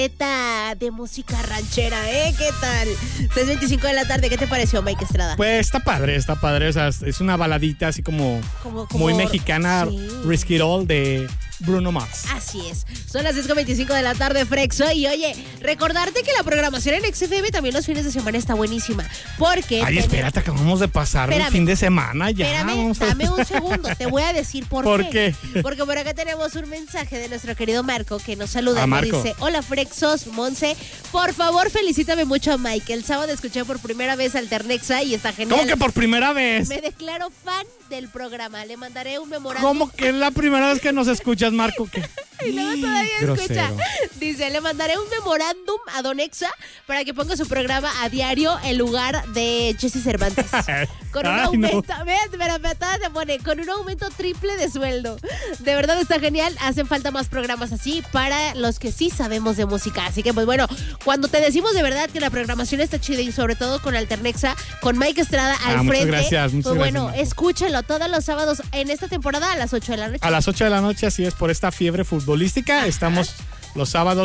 De música ranchera, ¿qué tal? 6:25 de la tarde, ¿qué te pareció, Mike Estrada? Pues está padre, o sea, es una baladita así como muy mexicana, sí. Risky All de Bruno Mars. Así es, son las 10:25 de la tarde, Frexo, y oye, recordarte que la programación en XFM también los fines de semana está buenísima, porque... Ay, espérate, acabamos de pasar el fin de semana ya. Espérame, dame un segundo, te voy a decir por qué. Porque por acá tenemos un mensaje de nuestro querido Marco que nos saluda y Marco dice: hola Frexos, Monse, por favor felicítame mucho a Mike. El sábado escuché por primera vez Alternexa y está genial. ¿Cómo que por primera vez? Me declaro fan del programa, le mandaré un memorándum. ¿Cómo que es la primera vez que nos escuchas, Marco? ¿Qué? Y luego todavía grosero. escucha. Dice, le mandaré un memorándum a Don Exa para que ponga su programa a diario en lugar de Jesse Cervantes. Con un aumento, te pone, con un aumento triple de sueldo. De verdad está genial, hacen falta más programas así para los que sí sabemos de música. Así que pues bueno, cuando te decimos de verdad que la programación está chida y sobre todo con Alternexa, con Mike Estrada al frente, gracias, pues bueno, gracias, escúchalo todos los sábados en esta temporada a las 8 de la noche. A las 8 de la noche, así es, por esta fiebre futbolística. Estamos los sábados